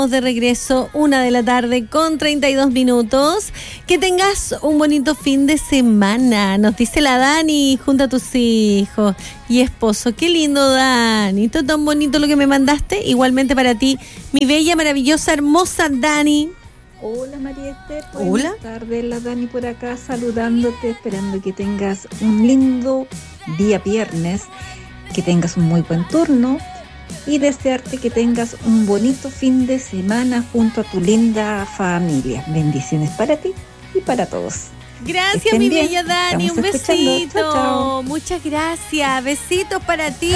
De regreso, 1:32 p.m. Que tengas un bonito fin de semana. Nos dice la Dani, junto a tus hijos y esposo. Qué lindo, Dani. Todo tan bonito lo que me mandaste. Igualmente para ti, mi bella, maravillosa, hermosa Dani. Hola María Esther. Hola. Buenas tardes, la Dani por acá saludándote, esperando que tengas un lindo día viernes, que tengas un muy buen turno. Y desearte que tengas un bonito fin de semana junto a tu linda familia. Bendiciones para ti y para todos. Gracias, mi bien. bella Dani. Estamos Un escuchando. besito. Chao, chao. Muchas gracias. Besitos para ti.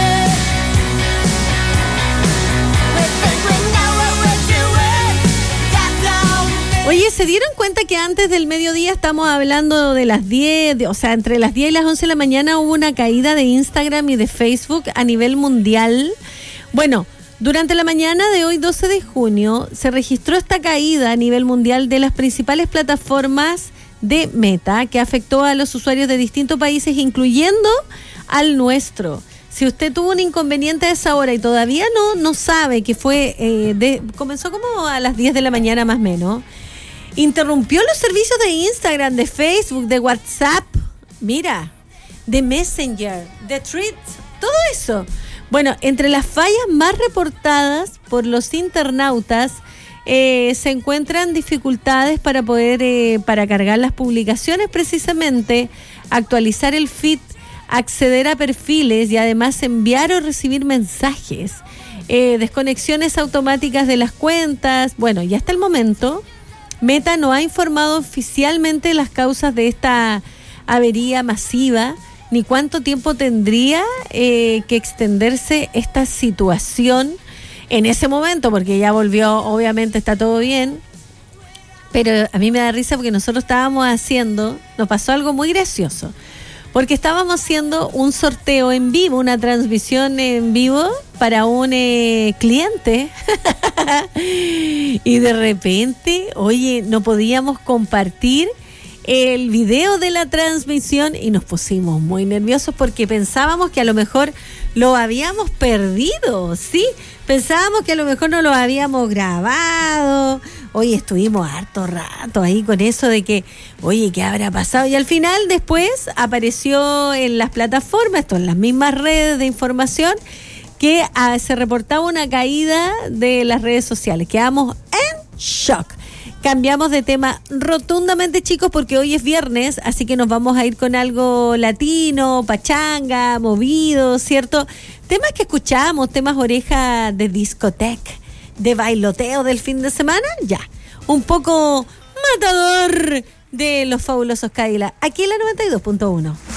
Oye, ¿se dieron cuenta que antes del mediodía estamos hablando de las 10, o sea, entre las 10 y las 11 de la mañana hubo una caída de Instagram y de Facebook a nivel mundial? Bueno, durante la mañana de hoy, 12 de junio, se registró esta caída a nivel mundial de las principales plataformas de Meta, que afectó a los usuarios de distintos países, incluyendo al nuestro. Si usted tuvo un inconveniente a esa hora y todavía no sabe que fue, comenzó como a las 10 de la mañana más o menos, interrumpió los servicios de Instagram, de Facebook, de WhatsApp, mira, de Messenger, de Threads, todo eso. Bueno, entre las fallas más reportadas por los internautas se encuentran dificultades para poder, para cargar las publicaciones precisamente, actualizar el feed, acceder a perfiles y además enviar o recibir mensajes, desconexiones automáticas de las cuentas. Bueno, y hasta el momento Meta no ha informado oficialmente las causas de esta avería masiva, ni cuánto tiempo tendría que extenderse esta situación en ese momento, porque ya volvió, obviamente está todo bien, pero a mí me da risa porque nosotros nos pasó algo muy gracioso, porque estábamos haciendo un sorteo en vivo, una transmisión en vivo para un cliente y de repente, oye, no podíamos compartir el video de la transmisión y nos pusimos muy nerviosos porque pensábamos que a lo mejor lo habíamos perdido, ¿sí? Pensábamos que a lo mejor no lo habíamos grabado. Oye, estuvimos harto rato ahí con eso de que, oye, ¿qué habrá pasado? Y al final después apareció en las plataformas, en las mismas redes de información, que se reportaba una caída de las redes sociales. Quedamos en shock. Cambiamos de tema rotundamente, chicos, porque hoy es viernes, así que nos vamos a ir con algo latino, pachanga, movido, ¿cierto? Temas que escuchamos, temas oreja de discoteca, de bailoteo del fin de semana, ya. Un poco matador de los fabulosos Cadillacs, aquí en la 92.1.